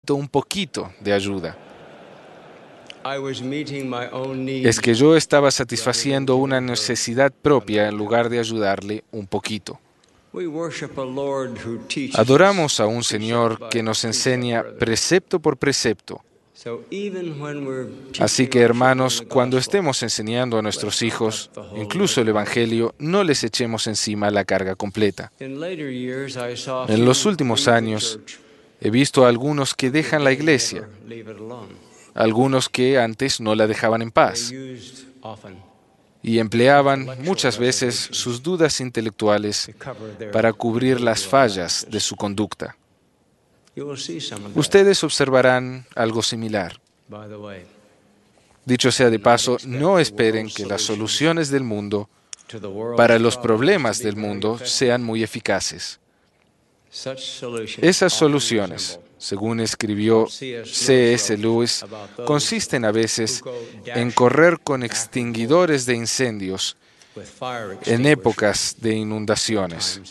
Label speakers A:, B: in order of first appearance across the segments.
A: necesito un poquito de ayuda. Es
B: Es
A: que yo estaba satisfaciendo una necesidad propia en lugar de ayudarle un poquito. Adoramos a un Señor que nos enseña precepto por precepto. Así que, hermanos, cuando estemos enseñando a nuestros hijos, incluso el Evangelio, no les echemos encima la carga completa. En los últimos años, he visto a algunos que dejan la iglesia, algunos que antes no la dejaban en paz, y empleaban muchas veces sus dudas intelectuales para cubrir las fallas de su conducta. Ustedes observarán algo similar. Dicho sea de paso, no esperen que las soluciones del mundo para los problemas del mundo sean muy eficaces. Esas soluciones, según escribió C.S. Lewis, consisten a veces en correr con extinguidores de incendios en épocas de inundaciones.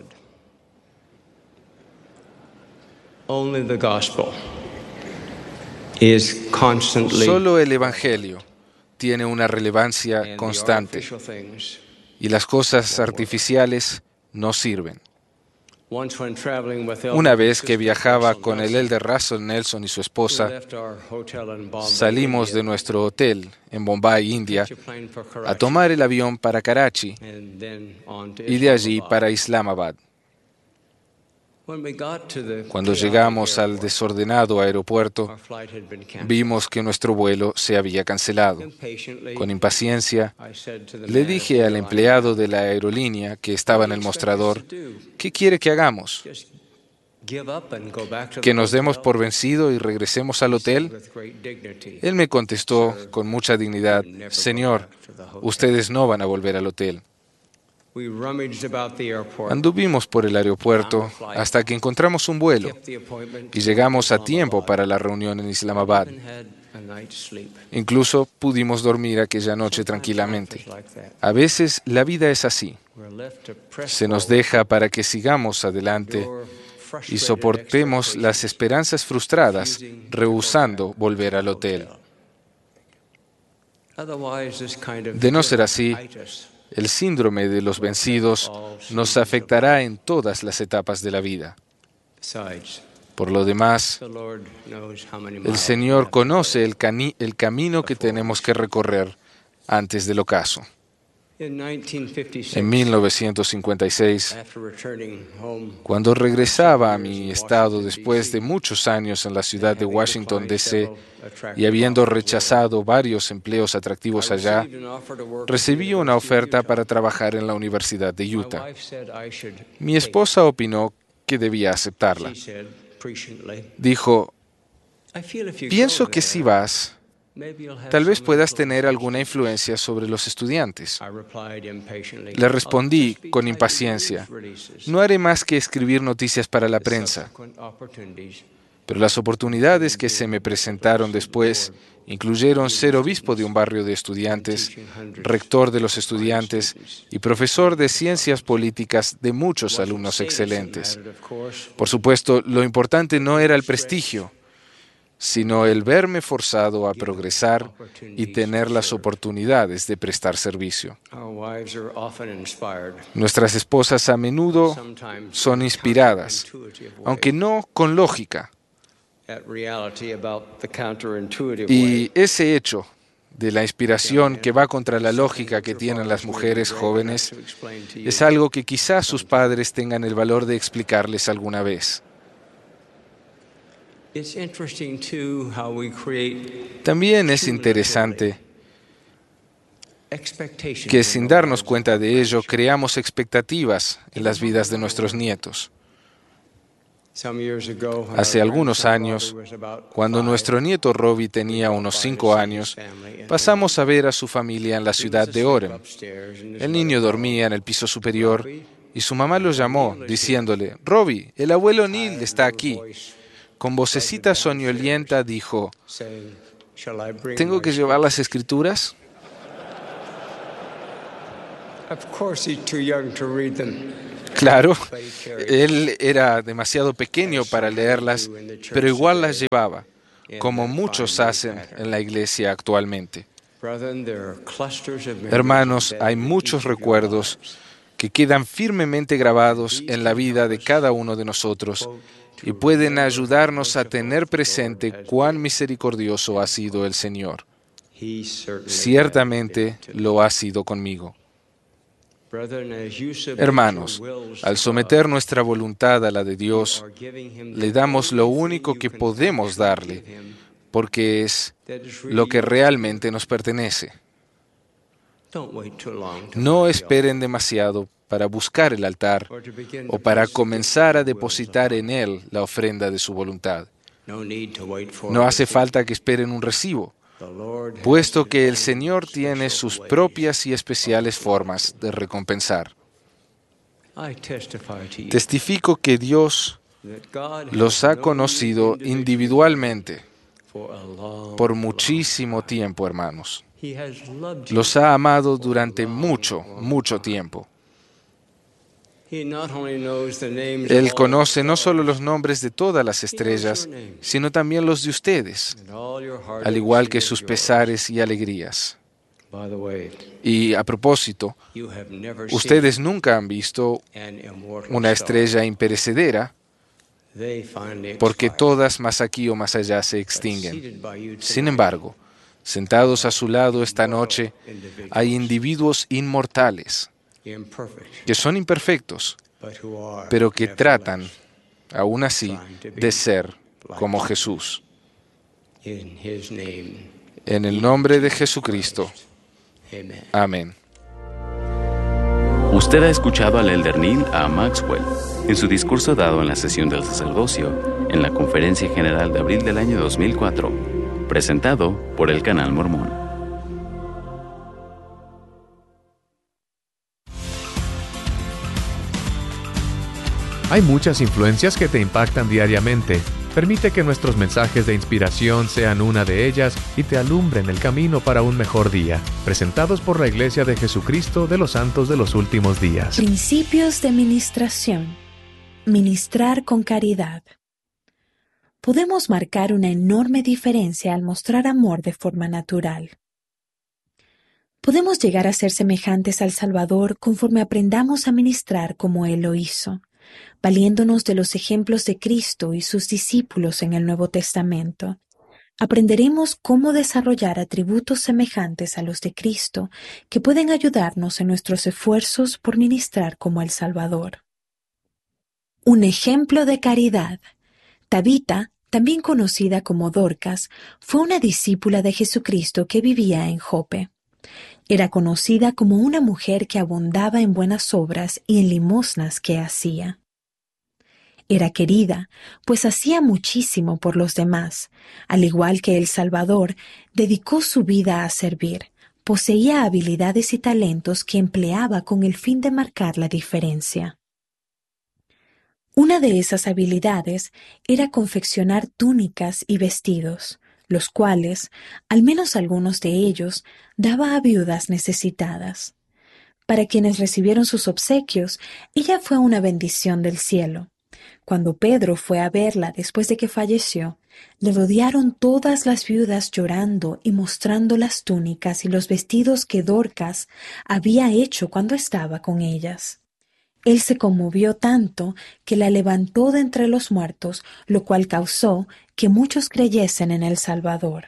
A: Solo el Evangelio tiene una relevancia constante y las cosas artificiales no sirven. Una vez que viajaba con el elder Russell Nelson y su esposa, salimos de nuestro hotel en Bombay, India, a tomar el avión para Karachi y de allí para Islamabad. Cuando llegamos al desordenado aeropuerto, vimos que nuestro vuelo se había cancelado. Con impaciencia, le dije al empleado de la aerolínea que estaba en el mostrador, ¿qué quiere que hagamos? ¿Que nos demos por vencido y regresemos al hotel? Él me contestó con mucha dignidad, Señor, ustedes no van a volver al hotel. Anduvimos por el aeropuerto hasta que encontramos un vuelo y llegamos a tiempo para la reunión en Islamabad. Incluso pudimos dormir aquella noche tranquilamente. A veces la vida es así. Se nos deja para que sigamos adelante y soportemos las esperanzas frustradas, rehusando volver al hotel. De no ser así, el síndrome de los vencidos nos afectará en todas las etapas de la vida. Por lo demás, el Señor conoce el camino que tenemos que recorrer antes del ocaso. En 1956, cuando regresaba a mi estado después de muchos años en la ciudad de Washington, D.C., y habiendo rechazado varios empleos atractivos allá, recibí una oferta para trabajar en la Universidad de Utah. Mi esposa opinó que debía aceptarla. Dijo, pienso que si vas, tal vez puedas tener alguna influencia sobre los estudiantes. Le respondí con impaciencia, no haré más que escribir noticias para la prensa. Pero las oportunidades que se me presentaron después incluyeron ser obispo de un barrio de estudiantes, rector de los estudiantes y profesor de ciencias políticas de muchos alumnos excelentes. Por supuesto, lo importante no era el prestigio, sino el verme forzado a progresar y tener las oportunidades de prestar servicio. Nuestras esposas a menudo son inspiradas, aunque no con lógica. Y ese hecho de la inspiración que va contra la lógica que tienen las mujeres jóvenes es algo que quizás sus padres tengan el valor de explicarles alguna vez. También es interesante que sin darnos cuenta de ello creamos expectativas en las vidas de nuestros nietos. Hace algunos años, cuando nuestro nieto Robbie tenía unos 5 años, pasamos a ver a su familia en la ciudad de Orem. El niño dormía en el piso superior y su mamá lo llamó diciéndole, Robbie, el abuelo Neil está aquí. Con vocecita soñolienta dijo, ¿tengo que llevar las escrituras? Claro, él era demasiado pequeño para leerlas, pero igual las llevaba, como muchos hacen en la iglesia actualmente. Hermanos, hay muchos recuerdos que quedan firmemente grabados en la vida de cada uno de nosotros y pueden ayudarnos a tener presente cuán misericordioso ha sido el Señor. Ciertamente lo ha sido conmigo. Hermanos, al someter nuestra voluntad a la de Dios, le damos lo único que podemos darle, porque es lo que realmente nos pertenece. No esperen demasiado para buscar el altar o para comenzar a depositar en él la ofrenda de su voluntad. No hace falta que esperen un recibo, puesto que el Señor tiene sus propias y especiales formas de recompensar. Testifico que Dios los ha conocido individualmente por muchísimo tiempo, hermanos. Los ha amado durante mucho, mucho tiempo. Él conoce no solo los nombres de todas las estrellas, sino también los de ustedes, al igual que sus pesares y alegrías. Y a propósito, ustedes nunca han visto una estrella imperecedera, porque todas más aquí o más allá se extinguen. Sin embargo, sentados a su lado esta noche, hay individuos inmortales que son imperfectos, pero que tratan, aún así, de ser como Jesús. En el nombre de Jesucristo. Amén.
B: Usted ha escuchado al elder Neil A. Maxwell en su discurso dado en la sesión del sacerdocio en la Conferencia General de abril del año 2004, presentado por el Canal Mormón.
C: Hay muchas influencias que te impactan diariamente. Permite que nuestros mensajes de inspiración sean una de ellas y te alumbren el camino para un mejor día. Presentados por la Iglesia de Jesucristo de los Santos de los Últimos Días.
D: Principios de ministración. Ministrar con caridad. Podemos marcar una enorme diferencia al mostrar amor de forma natural. Podemos llegar a ser semejantes al Salvador conforme aprendamos a ministrar como Él lo hizo, valiéndonos de los ejemplos de Cristo y sus discípulos en el Nuevo Testamento. Aprenderemos cómo desarrollar atributos semejantes a los de Cristo que pueden ayudarnos en nuestros esfuerzos por ministrar como el Salvador. Un ejemplo de caridad. Tabita, también conocida como Dorcas, fue una discípula de Jesucristo que vivía en Jope. Era conocida como una mujer que abundaba en buenas obras y en limosnas que hacía. Era querida, pues hacía muchísimo por los demás. Al igual que el Salvador, dedicó su vida a servir. Poseía habilidades y talentos que empleaba con el fin de marcar la diferencia. Una de esas habilidades era confeccionar túnicas y vestidos, los cuales, al menos algunos de ellos, daba a viudas necesitadas. Para quienes recibieron sus obsequios, ella fue una bendición del cielo. Cuando Pedro fue a verla después de que falleció, le rodearon todas las viudas llorando y mostrando las túnicas y los vestidos que Dorcas había hecho cuando estaba con ellas. Él se conmovió tanto que la levantó de entre los muertos, lo cual causó que muchos creyesen en el Salvador.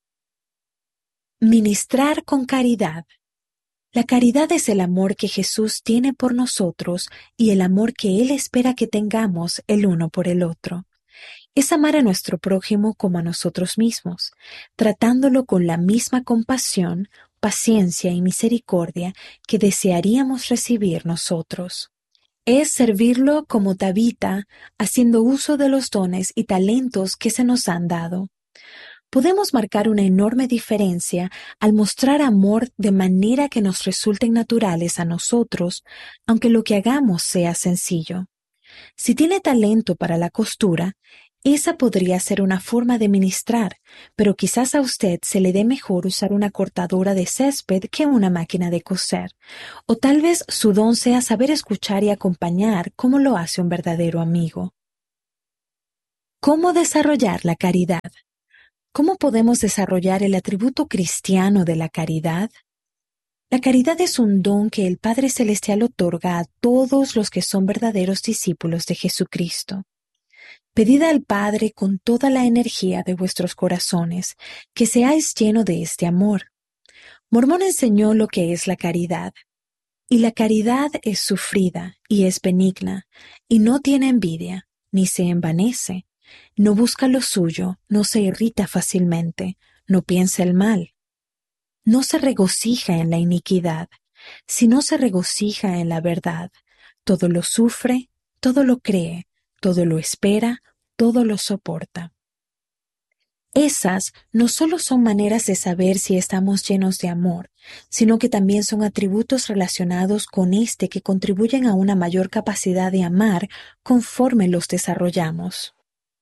D: Ministrar con caridad. La caridad es el amor que Jesús tiene por nosotros y el amor que Él espera que tengamos el uno por el otro. Es amar a nuestro prójimo como a nosotros mismos, tratándolo con la misma compasión, paciencia y misericordia que desearíamos recibir nosotros. Es servirlo como Tabita, haciendo uso de los dones y talentos que se nos han dado. Podemos marcar una enorme diferencia al mostrar amor de manera que nos resulten naturales a nosotros, aunque lo que hagamos sea sencillo. Si tiene talento para la costura, Esa podría ser una forma de ministrar, pero quizás a usted se le dé mejor usar una cortadora de césped que una máquina de coser. O tal vez su don sea saber escuchar y acompañar como lo hace un verdadero amigo. ¿Cómo desarrollar la caridad? ¿Cómo podemos desarrollar el atributo cristiano de la caridad? La caridad es un don que el Padre Celestial otorga a todos los que son verdaderos discípulos de Jesucristo. Pedid al Padre con toda la energía de vuestros corazones, que seáis llenos de este amor. Mormón enseñó lo que es la caridad. Y la caridad es sufrida y es benigna, y no tiene envidia, ni se envanece, no busca lo suyo, no se irrita fácilmente, no piensa el mal. No se regocija en la iniquidad, sino se regocija en la verdad. Todo lo sufre, todo lo cree, todo lo espera, todo lo soporta. Esas no solo son maneras de saber si estamos llenos de amor, sino que también son atributos relacionados con este que contribuyen a una mayor capacidad de amar conforme los desarrollamos.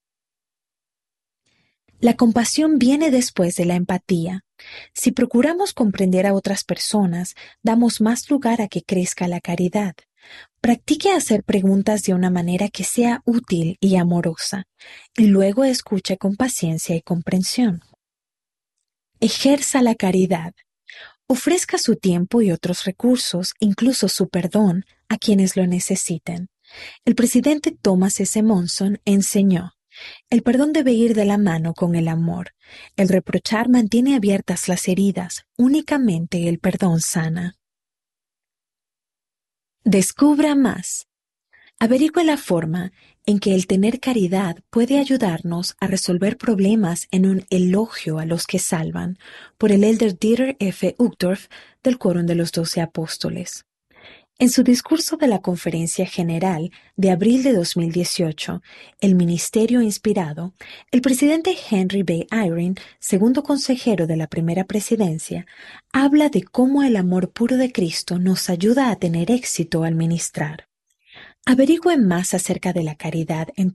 D: La compasión viene después de la empatía. Si procuramos comprender a otras personas, damos más lugar a que crezca la caridad. Practique hacer preguntas de una manera que sea útil y amorosa, y luego escuche con paciencia y comprensión. Ejerza la caridad. Ofrezca su tiempo y otros recursos, incluso su perdón, a quienes lo necesiten. El presidente Thomas S. Monson enseñó: el perdón debe ir de la mano con el amor. El reprochar mantiene abiertas las heridas, únicamente el perdón sana. Descubra más. Averigüe la forma en que el tener caridad puede ayudarnos a resolver problemas en un elogio a los que salvan, por el elder Dieter F. Uchtdorf del Quórum de los 12 Apóstoles. En su discurso de la Conferencia General de abril de 2018, El Ministerio Inspirado, el presidente Henry B. Eyring, segundo consejero de la primera presidencia, habla de cómo el amor puro de Cristo nos ayuda a tener éxito al ministrar. Averigüen más acerca de la caridad en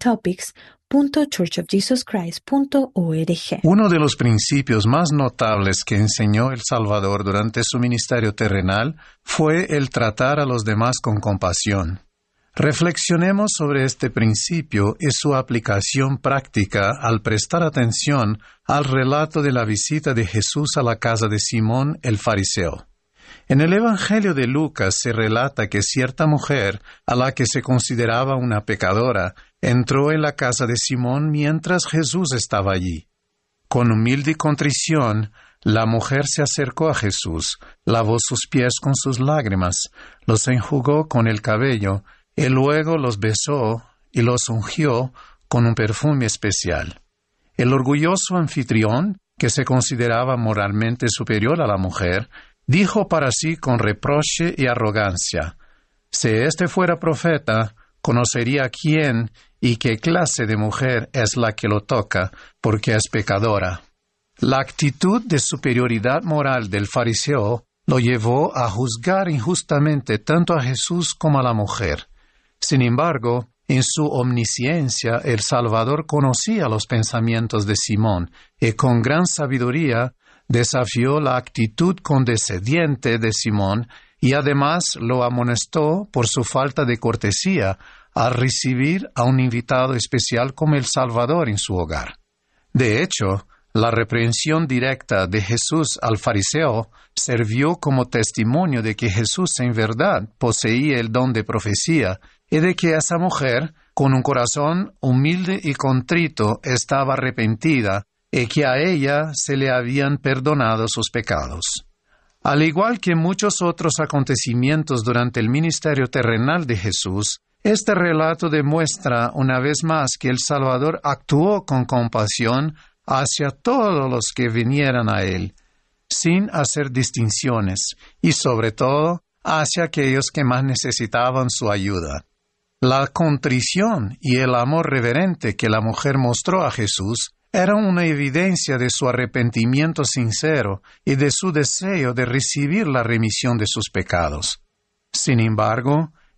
D: topics.churchofjesuschrist.org.
E: Uno de los principios más notables que enseñó el Salvador durante su ministerio terrenal fue el tratar a los demás con compasión. Reflexionemos sobre este principio y su aplicación práctica al prestar atención al relato de la visita de Jesús a la casa de Simón el fariseo. En el Evangelio de Lucas se relata que cierta mujer, a la que se consideraba una pecadora, entró en la casa de Simón mientras Jesús estaba allí. Con humilde contrición, la mujer se acercó a Jesús, lavó sus pies con sus lágrimas, los enjugó con el cabello, y luego los besó y los ungió con un perfume especial. El orgulloso anfitrión, que se consideraba moralmente superior a la mujer, dijo para sí con reproche y arrogancia: si éste fuera profeta, conocería quién y qué clase de mujer es la que lo toca, porque es pecadora. La actitud de superioridad moral del fariseo lo llevó a juzgar injustamente tanto a Jesús como a la mujer. Sin embargo, en su omnisciencia, el Salvador conocía los pensamientos de Simón y con gran sabiduría desafió la actitud condescendiente de Simón y además lo amonestó por su falta de cortesía al recibir a un invitado especial como el Salvador en su hogar. De hecho, la reprensión directa de Jesús al fariseo sirvió como testimonio de que Jesús en verdad poseía el don de profecía y de que esa mujer, con un corazón humilde y contrito, estaba arrepentida y que a ella se le habían perdonado sus pecados. Al igual que muchos otros acontecimientos durante el ministerio terrenal de Jesús, este relato demuestra una vez más que el Salvador actuó con compasión hacia todos los que vinieran a Él, sin hacer distinciones, y sobre todo hacia aquellos que más necesitaban su ayuda. La contrición y el amor reverente que la mujer mostró a Jesús era una evidencia de su arrepentimiento sincero y de su deseo de recibir la remisión de sus pecados. Sin embargo,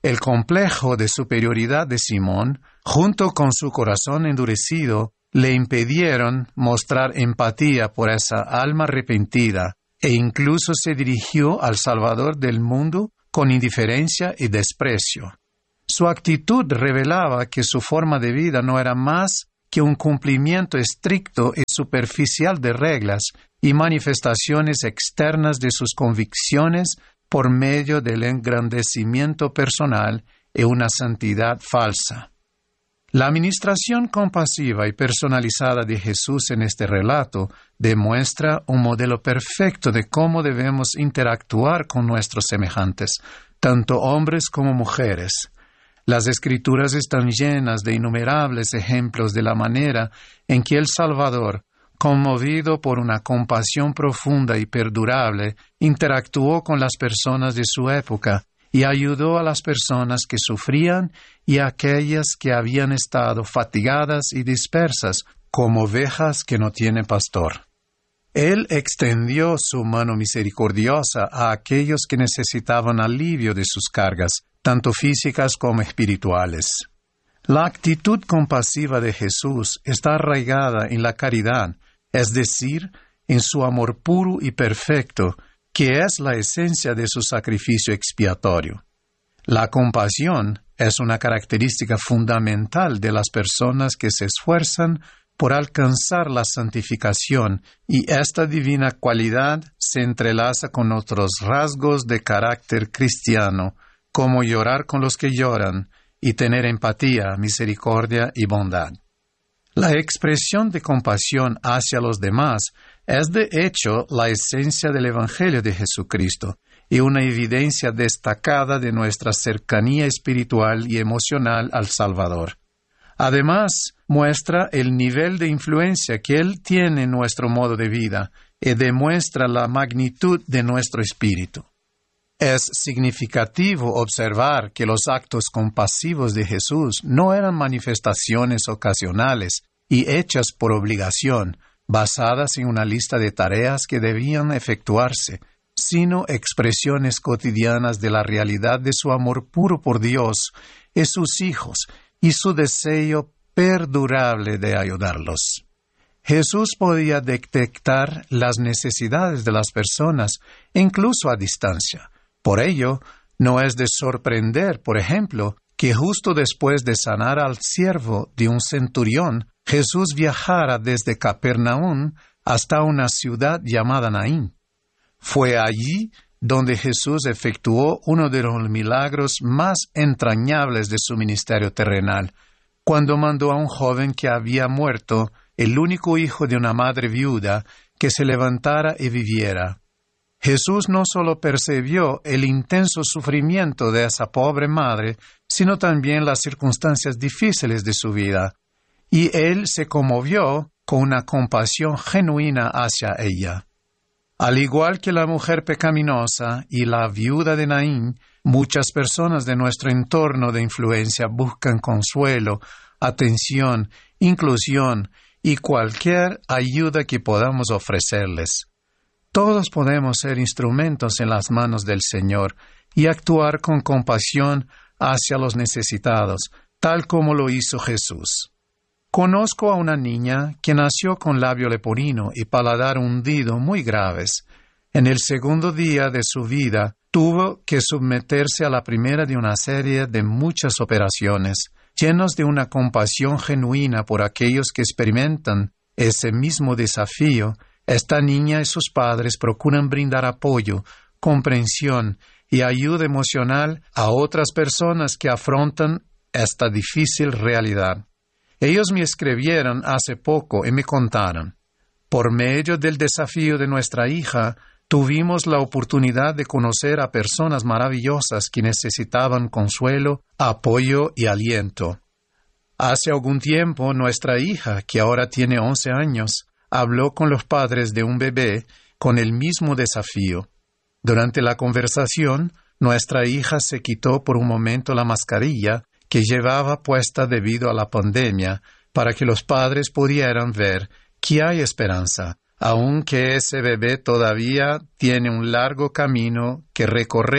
E: El complejo de superioridad de Simón, junto con su corazón endurecido, le impidieron mostrar empatía por esa alma arrepentida e incluso se dirigió al Salvador del mundo con indiferencia y desprecio. Su actitud revelaba que su forma de vida no era más que un cumplimiento estricto y superficial de reglas y manifestaciones externas de sus convicciones por medio del engrandecimiento personal y una santidad falsa. La administración compasiva y personalizada de Jesús en este relato demuestra un modelo perfecto de cómo debemos interactuar con nuestros semejantes, tanto hombres como mujeres. Las Escrituras están llenas de innumerables ejemplos de la manera en que el Salvador, conmovido por una compasión profunda y perdurable, interactuó con las personas de su época y ayudó a las personas que sufrían y a aquellas que habían estado fatigadas y dispersas, como ovejas que no tienen pastor. Él extendió su mano misericordiosa a aquellos que necesitaban alivio de sus cargas, tanto físicas como espirituales. La actitud compasiva de Jesús está arraigada en la caridad, es decir, en su amor puro y perfecto, que es la esencia de su sacrificio expiatorio. La compasión es una característica fundamental de las personas que se esfuerzan por alcanzar la santificación, y esta divina cualidad se entrelaza con otros rasgos de carácter cristiano, como llorar con los que lloran y tener empatía, misericordia y bondad. La expresión de compasión hacia los demás es de hecho la esencia del Evangelio de Jesucristo y una evidencia destacada de nuestra cercanía espiritual y emocional al Salvador. Además, muestra el nivel de influencia que Él tiene en nuestro modo de vida y demuestra la magnitud de nuestro espíritu. Es significativo observar que los actos compasivos de Jesús no eran manifestaciones ocasionales y hechas por obligación, basadas en una lista de tareas que debían efectuarse, sino expresiones cotidianas de la realidad de su amor puro por Dios y sus hijos y su deseo perdurable de ayudarlos. Jesús podía detectar las necesidades de las personas, incluso a distancia. Por ello, no es de sorprender, por ejemplo, que justo después de sanar al siervo de un centurión, Jesús viajara desde Capernaum hasta una ciudad llamada Naín. Fue allí donde Jesús efectuó uno de los milagros más entrañables de su ministerio terrenal, cuando mandó a un joven que había muerto, el único hijo de una madre viuda, que se levantara y viviera. Jesús no solo percibió el intenso sufrimiento de esa pobre madre, sino también las circunstancias difíciles de su vida, y Él se conmovió con una compasión genuina hacia ella. Al igual que la mujer pecaminosa y la viuda de Naín, muchas personas de nuestro entorno de influencia buscan consuelo, atención, inclusión y cualquier ayuda que podamos ofrecerles. Todos podemos ser instrumentos en las manos del Señor y actuar con compasión hacia los necesitados, tal como lo hizo Jesús. Conozco a una niña que nació con labio leporino y paladar hundido muy graves. En el segundo día de su vida, tuvo que someterse a la primera de una serie de muchas operaciones, llenos de una compasión genuina por aquellos que experimentan ese mismo desafío. Esta niña y sus padres procuran brindar apoyo, comprensión y ayuda emocional a otras personas que afrontan esta difícil realidad. Ellos me escribieron hace poco y me contaron: por medio del desafío de nuestra hija, tuvimos la oportunidad de conocer a personas maravillosas que necesitaban consuelo, apoyo y aliento. Hace algún tiempo, nuestra hija, que ahora tiene 11 años, habló con los padres de un bebé con el mismo desafío. Durante la conversación, nuestra hija se quitó por un momento la mascarilla que llevaba puesta debido a la pandemia, para que los padres pudieran ver que hay esperanza, aunque ese bebé todavía tiene un largo camino que recorrer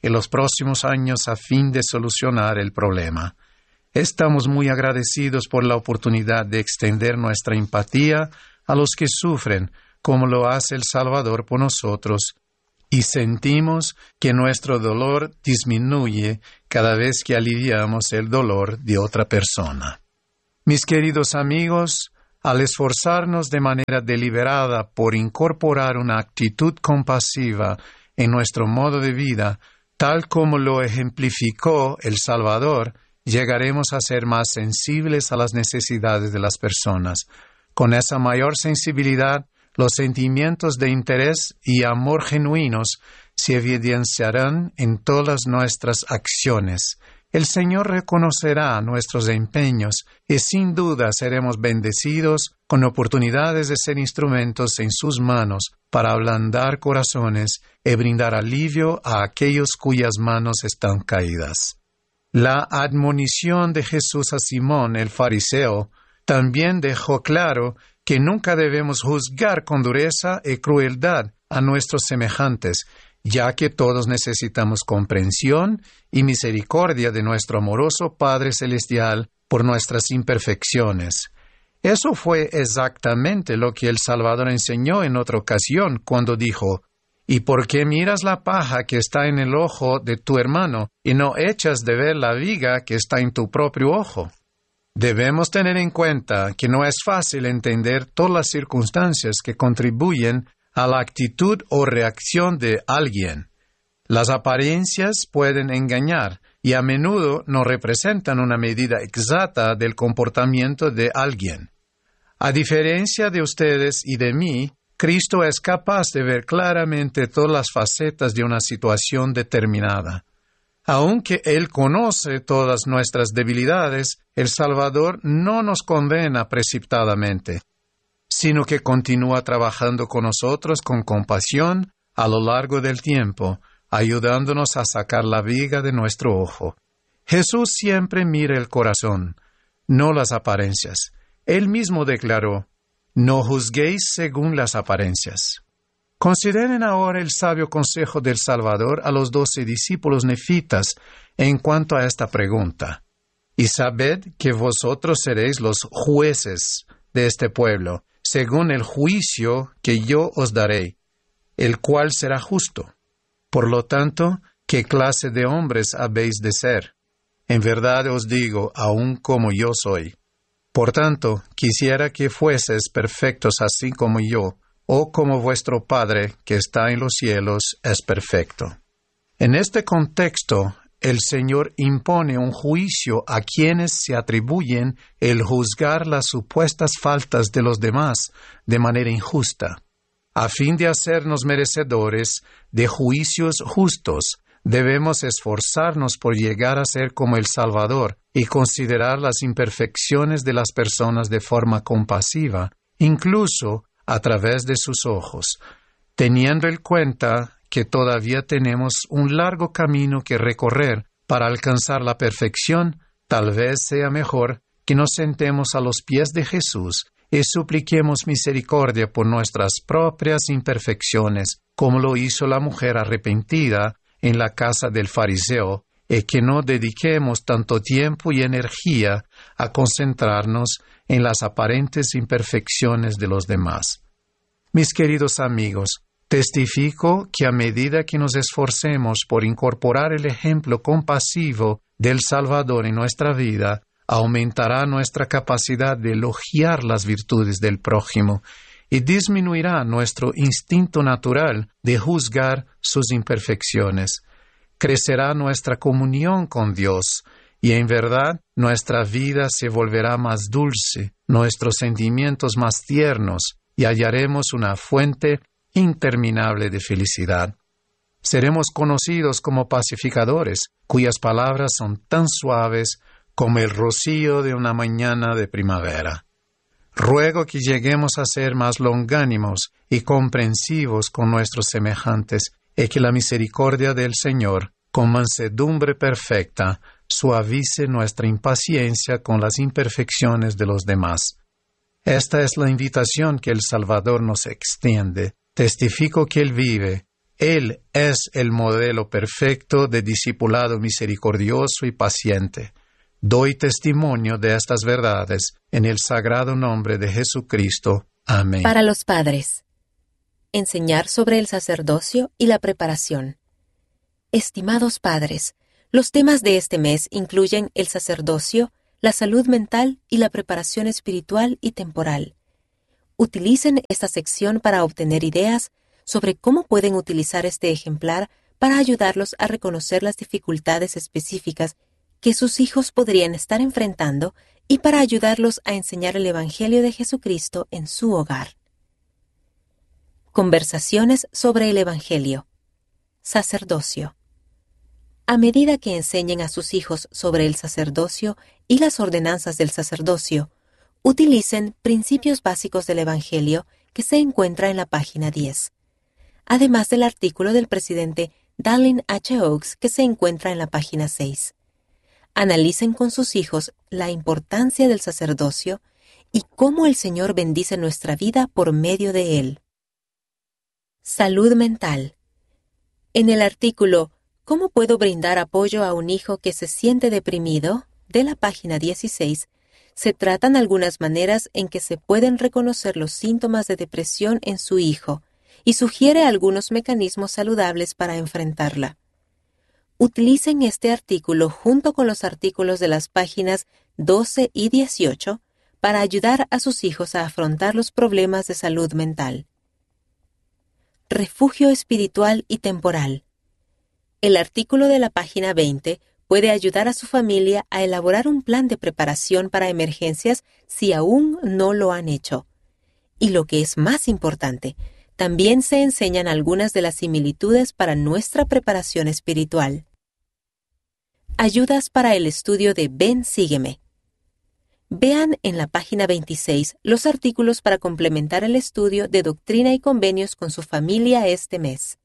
E: en los próximos años a fin de solucionar el problema. Estamos muy agradecidos por la oportunidad de extender nuestra empatía a los que sufren, como lo hace el Salvador por nosotros, y sentimos que nuestro dolor disminuye cada vez que aliviamos el dolor de otra persona. Mis queridos amigos, al esforzarnos de manera deliberada por incorporar una actitud compasiva en nuestro modo de vida, tal como lo ejemplificó el Salvador, llegaremos a ser más sensibles a las necesidades de las personas. Con esa mayor sensibilidad, los sentimientos de interés y amor genuinos se evidenciarán en todas nuestras acciones. El Señor reconocerá nuestros empeños y sin duda seremos bendecidos con oportunidades de ser instrumentos en sus manos para ablandar corazones y brindar alivio a aquellos cuyas manos están caídas. La admonición de Jesús a Simón el fariseo también dejó claro que nunca debemos juzgar con dureza y crueldad a nuestros semejantes, ya que todos necesitamos comprensión y misericordia de nuestro amoroso Padre Celestial por nuestras imperfecciones. Eso fue exactamente lo que el Salvador enseñó en otra ocasión cuando dijo: ¿Y por qué miras la paja que está en el ojo de tu hermano y no echas de ver la viga que está en tu propio ojo? Debemos tener en cuenta que no es fácil entender todas las circunstancias que contribuyen a la actitud o reacción de alguien. Las apariencias pueden engañar y a menudo no representan una medida exacta del comportamiento de alguien. A diferencia de ustedes y de mí, Cristo es capaz de ver claramente todas las facetas de una situación determinada. Aunque Él conoce todas nuestras debilidades, el Salvador no nos condena precipitadamente, sino que continúa trabajando con nosotros con compasión a lo largo del tiempo, ayudándonos a sacar la viga de nuestro ojo. Jesús siempre mira el corazón, no las apariencias. Él mismo declaró: «No juzguéis según las apariencias». Consideren ahora el sabio consejo del Salvador a los 12 discípulos nefitas en cuanto a esta pregunta. «Y sabed que vosotros seréis los jueces de este pueblo, según el juicio que yo os daré, el cual será justo. Por lo tanto, ¿qué clase de hombres habéis de ser? En verdad os digo, aun como yo soy. Por tanto, quisiera que fueseis perfectos así como yo, o como vuestro Padre que está en los cielos es perfecto». En este contexto, el Señor impone un juicio a quienes se atribuyen el juzgar las supuestas faltas de los demás de manera injusta. A fin de hacernos merecedores de juicios justos, debemos esforzarnos por llegar a ser como el Salvador y considerar las imperfecciones de las personas de forma compasiva, incluso a través de sus ojos, teniendo en cuenta que todavía tenemos un largo camino que recorrer para alcanzar la perfección. Tal vez sea mejor que nos sentemos a los pies de Jesús y supliquemos misericordia por nuestras propias imperfecciones, como lo hizo la mujer arrepentida en la casa del fariseo, y que no dediquemos tanto tiempo y energía a concentrarnos en las aparentes imperfecciones de los demás. Mis queridos amigos, testifico que a medida que nos esforcemos por incorporar el ejemplo compasivo del Salvador en nuestra vida, aumentará nuestra capacidad de elogiar las virtudes del prójimo y disminuirá nuestro instinto natural de juzgar sus imperfecciones. Crecerá nuestra comunión con Dios y en verdad nuestra vida se volverá más dulce, nuestros sentimientos más tiernos y hallaremos una fuente interminable de felicidad. Seremos conocidos como pacificadores, cuyas palabras son tan suaves como el rocío de una mañana de primavera. Ruego que lleguemos a ser más longánimos y comprensivos con nuestros semejantes, y que la misericordia del Señor, con mansedumbre perfecta, suavice nuestra impaciencia con las imperfecciones de los demás. Esta es la invitación que el Salvador nos extiende. Testifico que Él vive, Él es el modelo perfecto de discipulado misericordioso y paciente. Doy testimonio de estas verdades en el sagrado nombre de Jesucristo. Amén.
F: Para los padres. Enseñar sobre el sacerdocio y la preparación. Estimados padres, los temas de este mes incluyen el sacerdocio, la salud mental y la preparación espiritual y temporal. Utilicen esta sección para obtener ideas sobre cómo pueden utilizar este ejemplar para ayudarlos a reconocer las dificultades específicas que sus hijos podrían estar enfrentando y para ayudarlos a enseñar el Evangelio de Jesucristo en su hogar. Conversaciones sobre el Evangelio. Sacerdocio. A medida que enseñen a sus hijos sobre el sacerdocio y las ordenanzas del sacerdocio, utilicen principios básicos del Evangelio que se encuentra en la página 10. Además del artículo del presidente Dallin H. Oaks que se encuentra en la página 6. Analicen con sus hijos la importancia del sacerdocio y cómo el Señor bendice nuestra vida por medio de él. Salud mental. En el artículo ¿Cómo puedo brindar apoyo a un hijo que se siente deprimido?, de la página 16, se tratan algunas maneras en que se pueden reconocer los síntomas de depresión en su hijo y sugiere algunos mecanismos saludables para enfrentarla. Utilicen este artículo junto con los artículos de las páginas 12 y 18 para ayudar a sus hijos a afrontar los problemas de salud mental. Refugio espiritual y temporal. El artículo de la página 20 puede ayudar a su familia a elaborar un plan de preparación para emergencias si aún no lo han hecho. Y lo que es más importante, también se enseñan algunas de las similitudes para nuestra preparación espiritual. Ayudas para el estudio de Ven, sígueme. Vean en la página 26 los artículos para complementar el estudio de Doctrina y Convenios con su familia este mes.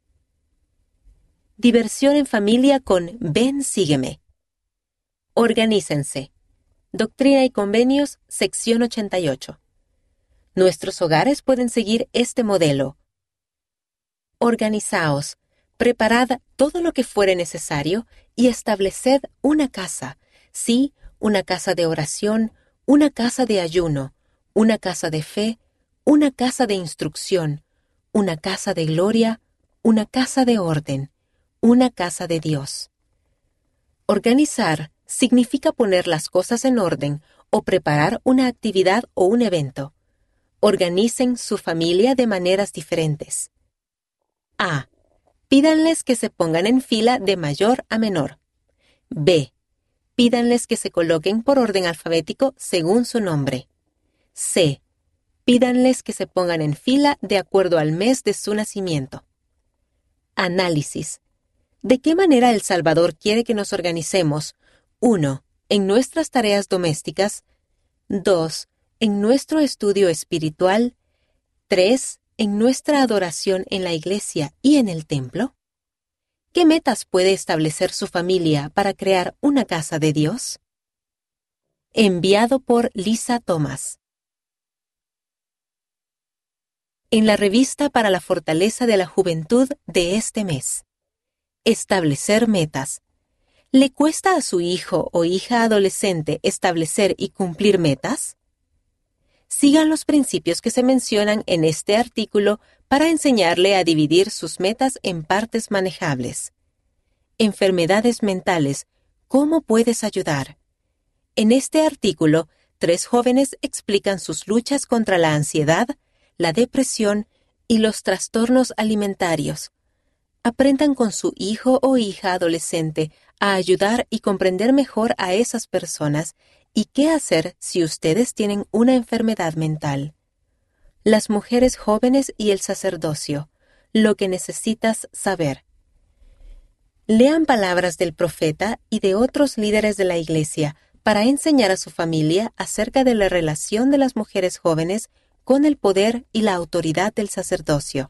F: Diversión en familia con Ven, sígueme. Organícense. Doctrina y Convenios, sección 88. Nuestros hogares pueden seguir este modelo. Organizaos, preparad todo lo que fuere necesario y estableced una casa, sí, una casa de oración, una casa de ayuno, una casa de fe, una casa de instrucción, una casa de gloria, una casa de orden, una casa de Dios. Organizar significa poner las cosas en orden o preparar una actividad o un evento. Organicen su familia de maneras diferentes. A. Pídanles que se pongan en fila de mayor a menor. B. Pídanles que se coloquen por orden alfabético según su nombre. C. Pídanles que se pongan en fila de acuerdo al mes de su nacimiento. Análisis. ¿De qué manera el Salvador quiere que nos organicemos? 1. En nuestras tareas domésticas. 2. En nuestro estudio espiritual. 3. En nuestra adoración en la iglesia y en el templo. ¿Qué metas puede establecer su familia para crear una casa de Dios? Enviado por Lisa Thomas. En la revista para la fortaleza de la juventud de este mes. Establecer metas. ¿Le cuesta a su hijo o hija adolescente establecer y cumplir metas? Sigan los principios que se mencionan en este artículo para enseñarle a dividir sus metas en partes manejables. Enfermedades mentales. ¿Cómo puedes ayudar? En este artículo, 3 jóvenes explican sus luchas contra la ansiedad, la depresión y los trastornos alimentarios. Aprendan con su hijo o hija adolescente a ayudar y comprender mejor a esas personas y qué hacer si ustedes tienen una enfermedad mental. Las mujeres jóvenes y el sacerdocio. Lo que necesitas saber. Lean palabras del profeta y de otros líderes de la Iglesia para enseñar a su familia acerca de la relación de las mujeres jóvenes con el poder y la autoridad del sacerdocio.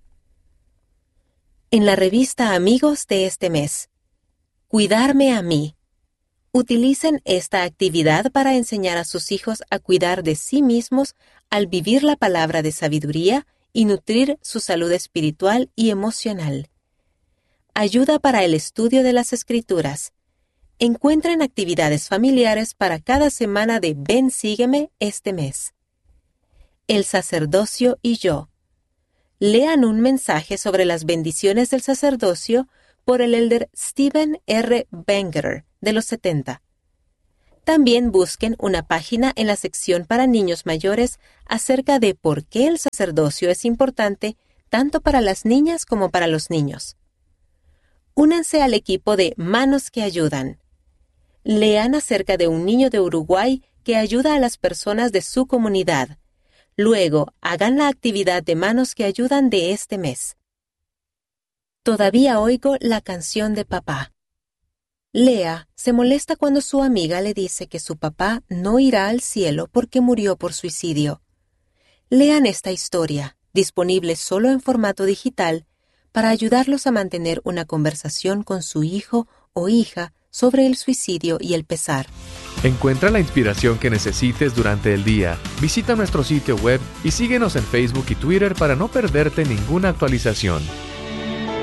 F: En la revista Amigos de este mes. Cuidarme a mí. Utilicen esta actividad para enseñar a sus hijos a cuidar de sí mismos al vivir la palabra de sabiduría y nutrir su salud espiritual y emocional. Ayuda para el estudio de las Escrituras. Encuentren actividades familiares para cada semana de Ven Sígueme este mes. El sacerdocio y yo. Lean un mensaje sobre las bendiciones del sacerdocio por el elder Stephen R. Bangerer de los 70. También busquen una página en la sección para niños mayores acerca de por qué el sacerdocio es importante tanto para las niñas como para los niños. Únanse al equipo de Manos que Ayudan. Lean acerca de un niño de Uruguay que ayuda a las personas de su comunidad. Luego, hagan la actividad de Manos que Ayudan de este mes. Todavía oigo la canción de papá. Lea se molesta cuando su amiga le dice que su papá no irá al cielo porque murió por suicidio. Lean esta historia, disponible solo en formato digital, para ayudarlos a mantener una conversación con su hijo o hija sobre el suicidio y el pesar.
C: Encuentra la inspiración que necesites durante el día. Visita nuestro sitio web y síguenos en Facebook y Twitter para no perderte ninguna actualización.